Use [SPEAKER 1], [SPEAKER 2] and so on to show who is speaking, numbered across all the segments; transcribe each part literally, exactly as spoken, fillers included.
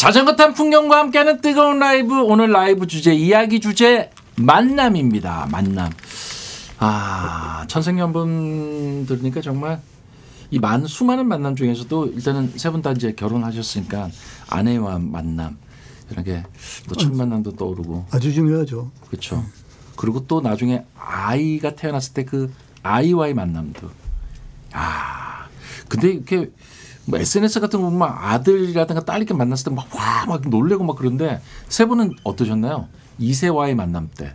[SPEAKER 1] 자전거 탄 풍경과 함께하는 뜨거운 라이브. 오늘 라이브 주제 이야기 주제 만남입니다. 만남. 아 천생연분 들으니까 정말 이 많은 수많은 만남 중에서도 일단은 세 분 다 이제 결혼하셨으니까 아내와 만남 이런 게 또 첫 만남도 떠오르고
[SPEAKER 2] 아주 중요하죠.
[SPEAKER 1] 그렇죠. 음. 그리고 또 나중에 아이가 태어났을 때 그 아이와의 만남도. 아 근데 이렇게 뭐 에스엔에스 같은 거 보면 아들이라든가 딸 이렇게 만났을 때 막 와 막 놀래고 막 그런데 세 분은 어떠셨나요? 이세와의 만남 때.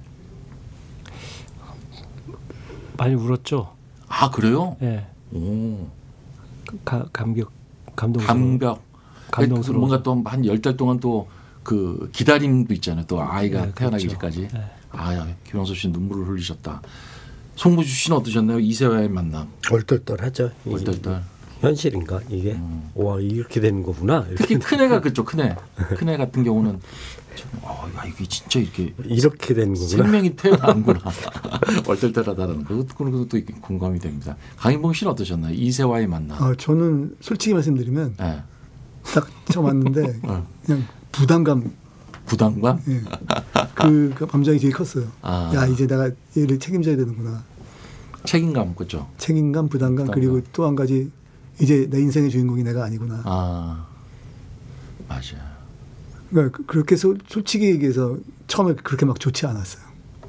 [SPEAKER 3] 많이 울었죠.
[SPEAKER 1] 아 그래요?
[SPEAKER 3] 네.
[SPEAKER 1] 오.
[SPEAKER 3] 가, 감격, 감동스러워.
[SPEAKER 1] 감격.
[SPEAKER 3] 감동스러워.
[SPEAKER 1] 뭔가 또 한 열 달 동안 또 그 기다림도 있잖아요. 또 아이가 네, 태어나기 그렇죠. 전까지. 네. 아, 김영섭 씨 눈물을 흘리셨다. 송무주 씨는 어떠셨나요? 이세와의 만남.
[SPEAKER 4] 얼떨떨하죠.
[SPEAKER 1] 얼떨떨.
[SPEAKER 4] 현실인가 이게? 음. 와 이렇게 되는 거구나. 이렇게.
[SPEAKER 1] 특히 큰 애가 그렇죠. 큰 애. 큰 애 같은 경우는 아, 야, 이게 진짜 이렇게
[SPEAKER 4] 이렇게 되는 거구나.
[SPEAKER 1] 생명이 태어나는구나. 얼떨떨하다는 거. 그런 것도 공감이 됩니다. 강인봉 씨는 어떠셨나요? 이세와의 만남.
[SPEAKER 2] 아, 저는 솔직히 말씀드리면
[SPEAKER 1] 네.
[SPEAKER 2] 딱 처음 왔는데
[SPEAKER 1] 어.
[SPEAKER 2] 그냥 부담감.
[SPEAKER 1] 부담감?
[SPEAKER 2] 예. 그, 그 감정이 되게 컸어요.
[SPEAKER 1] 아.
[SPEAKER 2] 야 이제 내가 얘를 책임져야 되는구나.
[SPEAKER 1] 책임감 그렇죠.
[SPEAKER 2] 책임감, 부담감, 부담감. 그리고 또 한 가지 이제 내 인생의 주인공이 내가 아니구나.
[SPEAKER 1] 아 맞아.
[SPEAKER 2] 그러니까 그렇게 소, 솔직히 얘기해서 처음에 그렇게 막 좋지 않았어요.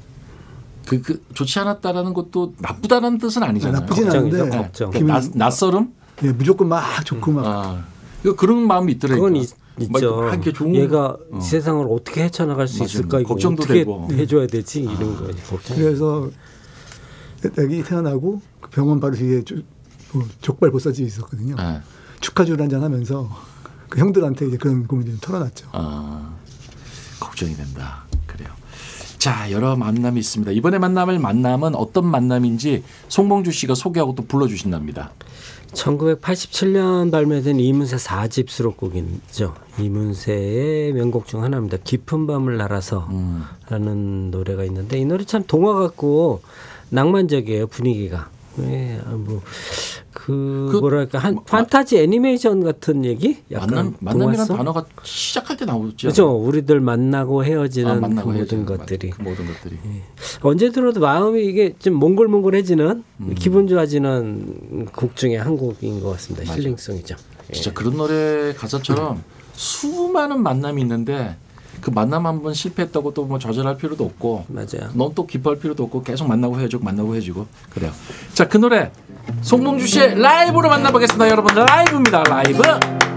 [SPEAKER 1] 그, 그 좋지 않았다라는 것도 나쁘다는 뜻은 아니잖아요.
[SPEAKER 2] 나쁘진 않은데
[SPEAKER 4] 걱정.
[SPEAKER 1] 그 낯, 낯설음?
[SPEAKER 2] 예, 무조건 막 좋고 막.
[SPEAKER 1] 아, 이거 그런 마음이 있더라고요.
[SPEAKER 4] 그건 있, 있죠.
[SPEAKER 1] 좋은,
[SPEAKER 4] 얘가
[SPEAKER 1] 어.
[SPEAKER 4] 세상을 어떻게 헤쳐나갈 수
[SPEAKER 1] 맞아요.
[SPEAKER 4] 있을까?
[SPEAKER 1] 걱정도
[SPEAKER 4] 어떻게
[SPEAKER 1] 되고.
[SPEAKER 4] 해줘야 되지 이런
[SPEAKER 1] 아.
[SPEAKER 4] 거 걱정.
[SPEAKER 2] 그래서 애기 태어나고 병원 바로 뒤에 뭐 족발 보싸집이 있었거든요.
[SPEAKER 1] 네.
[SPEAKER 2] 축하주를 한잔 하면서 그 형들한테 이제 그런 고민을 털어놨죠.
[SPEAKER 1] 아, 걱정이 된다. 그래요. 자, 여러 만남이 있습니다. 이번에 만남을 만남은 어떤 만남인지 송봉주 씨가 소개하고 또 불러주신답니다.
[SPEAKER 4] 천구백팔십칠 년 발매된 이문세 사 집 수록곡이죠. 이문세의 명곡 중 하나입니다. 깊은 밤을 날아서 음. 라는 노래가 있는데 이 노래 참 동화 같고 낭만적이에요. 분위기가. 네, 뭐, 그, 그 뭐랄까 한 마, 판타지 애니메이션 같은 얘기? 약간
[SPEAKER 1] 만남, 만남이라는 단어가 시작할 때 나오죠.
[SPEAKER 4] 그렇죠. 우리들 만나고 헤어지는 아,
[SPEAKER 1] 만나고
[SPEAKER 4] 그
[SPEAKER 1] 헤어지는
[SPEAKER 4] 모든 것들이.
[SPEAKER 1] 그 모든 것들이.
[SPEAKER 4] 예. 언제 들어도 마음이 이게 좀 몽글몽글해지는 음. 기분 좋아지는 곡 중에 한 곡인 것 같습니다. 맞아. 힐링송이죠.
[SPEAKER 1] 진짜
[SPEAKER 4] 예.
[SPEAKER 1] 그런 노래 가사처럼 음. 수많은 만남이 있는데 그 만남 한번 실패했다고 또 뭐 좌절할 필요도 없고,
[SPEAKER 4] 맞아요.
[SPEAKER 1] 넌 또 기뻐할 필요도 없고 계속 만나고 헤어지고 만나고 헤어지고 그래요. 자, 그 노래 송봉주 씨의 라이브로 만나보겠습니다. 여러분 라이브입니다. 라이브.